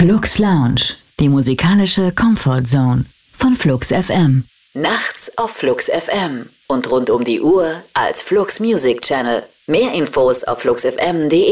Flux Lounge, die musikalische Comfort Zone von Flux FM. Nachts auf Flux FM und rund um die Uhr als Flux Music Channel. Mehr Infos auf fluxfm.de.